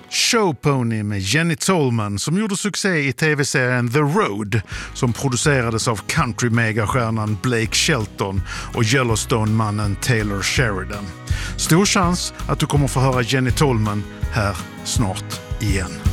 Showpony med Jenny Tolman som gjorde succé i tv-serien The Road som producerades av country-megastjärnan Blake Shelton och Yellowstone-mannen Taylor Sheridan. Stor chans att du kommer få höra Jenny Tolman här snart igen.